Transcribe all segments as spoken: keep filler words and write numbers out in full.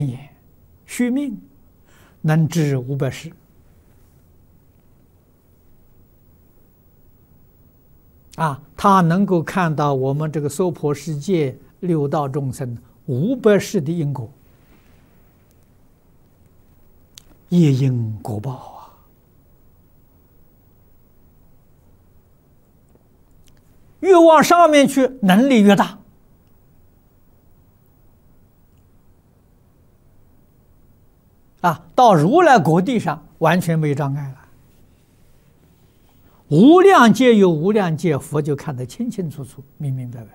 续命，能知五百世。啊，他能够看到我们这个娑婆世界六道众生五百世的因果，业因果报啊！越往上面去，能力越大。啊，到如来果地上完全没障碍了。无量界有无量界，佛就看得清清楚楚、明明白白。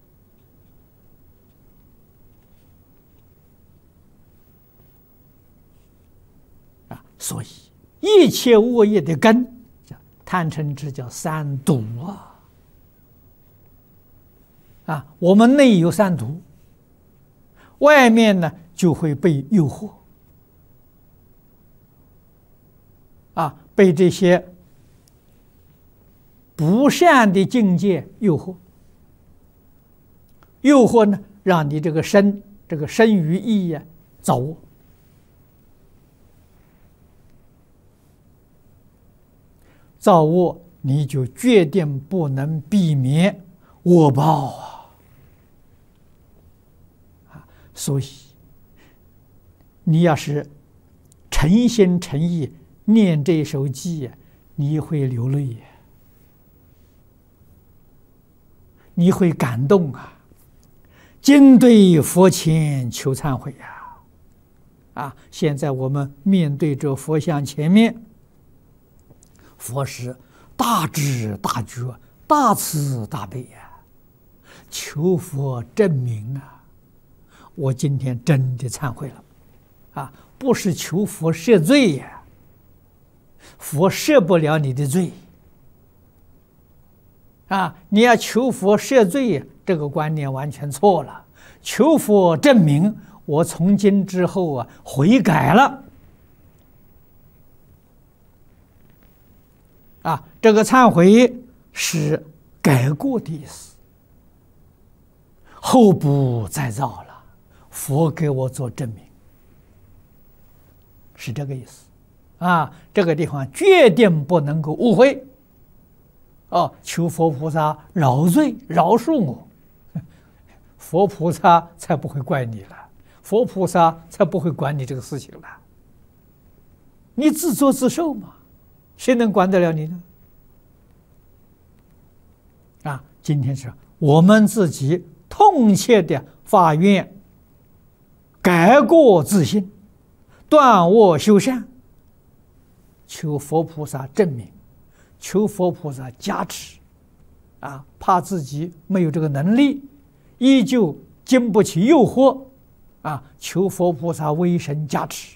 啊，所以一切恶业的根，叫贪嗔痴，叫三毒啊！啊，我们内有三毒，外面呢就会被诱惑。啊，被这些不善的境界诱惑，诱惑呢，让你这个身这个身语意呀造恶，造恶你就决定不能避免恶报啊！啊，所以你要是诚心诚意念这首偈，你会流泪，你会感动啊！今对佛前求忏悔呀！啊，现在我们面对着佛像前面，佛是大智大觉、大慈大悲呀，求佛证明啊！我今天真的忏悔了，啊，不是求佛赦罪呀。佛赦不了你的罪啊！你要求佛赦罪，这个观念完全错了。求佛证明我从今之后啊悔改了啊！这个忏悔是改过的意思，后不再造了。佛给我做证明，是这个意思。啊，这个地方决定不能够误会。哦，求佛菩萨饶罪饶恕我，佛菩萨才不会怪你了，佛菩萨才不会管你这个事情了。你自作自受嘛，谁能管得了你呢？啊，今天是我们自己痛切的发愿，改过自新，断恶修善。求佛菩萨证明，求佛菩萨加持，啊，怕自己没有这个能力，依旧经不起诱惑，啊，求佛菩萨威神加持，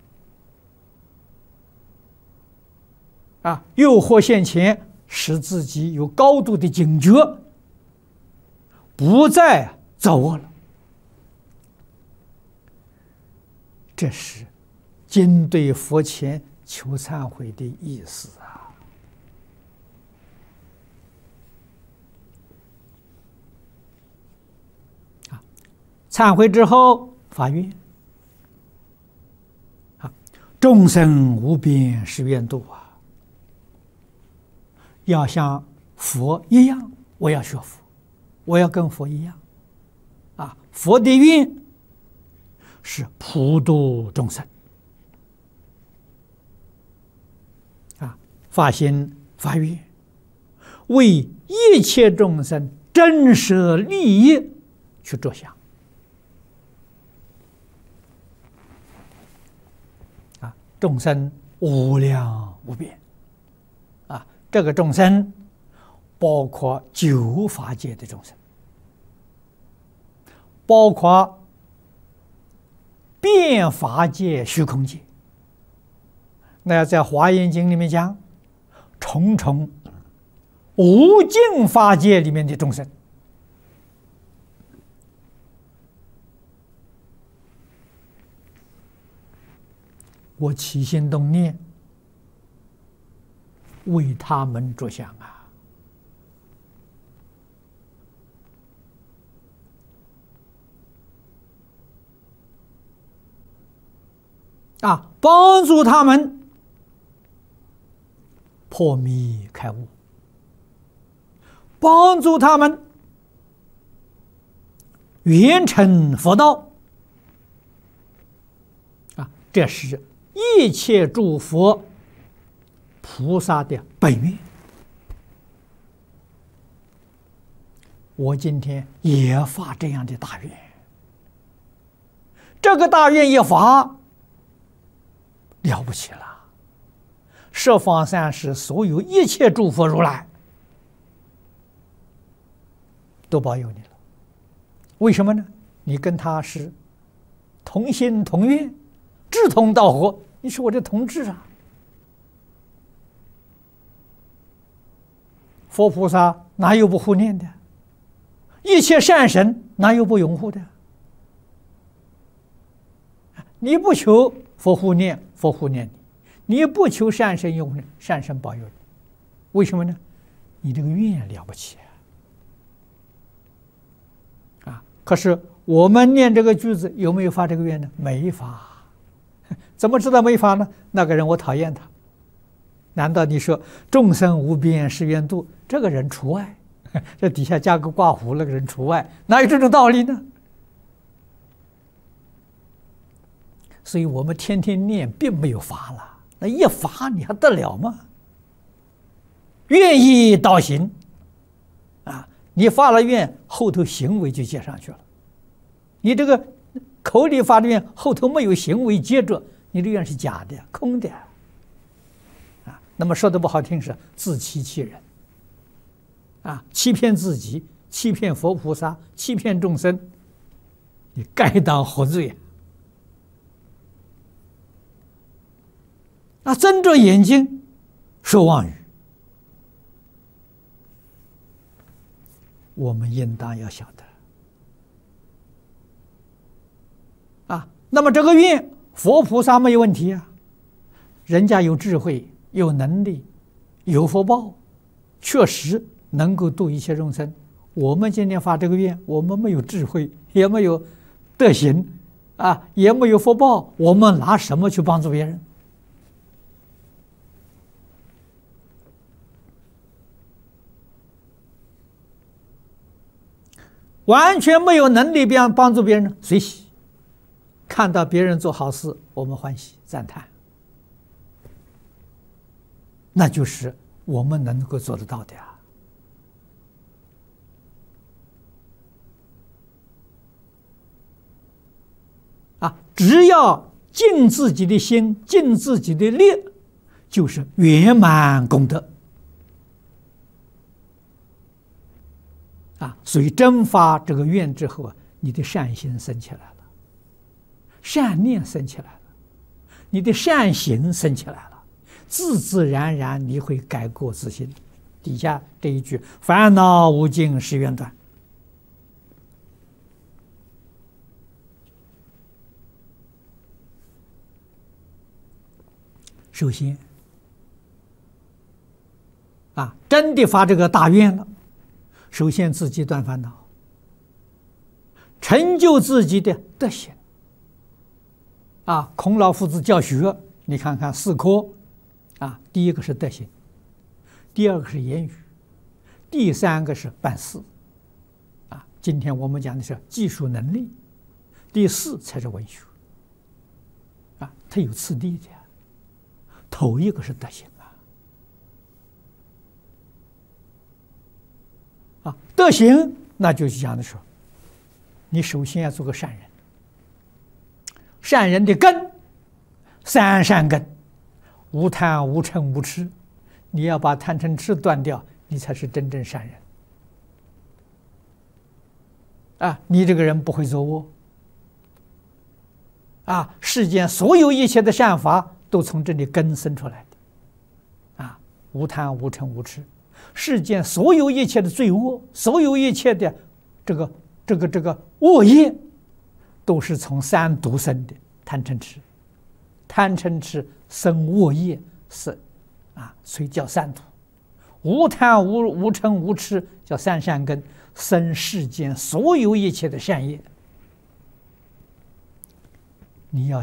啊，诱惑现前，使自己有高度的警觉，不再造恶了。这是今对佛前求忏悔的意思啊！啊，忏悔之后发愿啊，众生无边誓愿度啊！要像佛一样，我要学佛，我要跟佛一样啊！佛的愿是普度众生。发心发愿，为一切众生真实利益去着想啊！众生无量无边啊！这个众生包括九法界的众生，包括变法界、虚空界。那要在《华严经》里面讲，重重无尽法界里面的众生，我起心动念为他们着想啊！ 啊，帮助他们破迷开悟，帮助他们圆成佛道。啊，这是一切诸佛菩萨的本愿。我今天也发这样的大愿，这个大愿一发，了不起了！十方三世所有一切诸佛如来都保佑你了。为什么呢？你跟他是同心同愿，志同道合，你是我的同志啊！佛菩萨哪有不护念的？一切善神哪有不拥护的？你不求佛护念，佛护念你；你不求善神拥护，善神保佑你。为什么呢？你这个愿了不起啊！啊，可是我们念这个句子有没有发这个愿呢？没发。怎么知道没发呢？那个人我讨厌他。难道你说众生无边誓愿度，这个人除外？这底下加个括弧，那个人除外，哪有这种道理呢？所以我们天天念，并没有发了。那一发，你还得了吗？愿意导行啊！你发了愿，后头行为就接上去了。你这个口里发的愿，后头没有行为接着，你这愿是假的、空的啊。那么说的不好听是自欺欺人。啊，欺骗自己，欺骗佛菩萨，欺骗众生，你该当活罪啊！睁着眼睛说妄语，我们应当要晓得啊。那么这个愿，佛菩萨没有问题啊，人家有智慧、有能力、有福报，确实能够度一切众生。我们今天发这个愿，我们没有智慧，也没有德行啊，也没有福报，我们拿什么去帮助别人？完全没有能力帮帮助别人，随喜。看到别人做好事，我们欢喜赞叹，那就是我们能够做得到的呀。啊，只要尽自己的心，尽自己的力，就是圆满功德。啊，所以真发这个愿之后啊，你的善心生起来了，善念生起来了，你的善行生起来了，自自然然你会改过自新。底下这一句“烦恼无尽誓愿断”。首先，啊，真的发这个大愿了，首先自己断烦恼，成就自己的德行。啊，孔老夫子教学，你看看四科，啊，第一个是德行，第二个是言语，第三个是办事。啊，今天我们讲的是技术能力，第四才是文学。啊，它有次第的。头一个是德行啊，啊，德行那就是讲的说，你首先要做个善人，善人的根，三善根，无贪无嗔无痴，你要把贪嗔痴断掉，你才是真正善人。啊，你这个人不会作恶，啊，世间所有一切的善法都从这里根生出来的，啊，无贪无嗔无痴，世间所有一切的罪恶，所有一切的这个这个这个恶业，都是从三毒生的，贪嗔痴，贪嗔痴生恶业是，啊，所以叫三毒。无贪无无嗔无痴叫三善根，生世间所有一切的善业。你要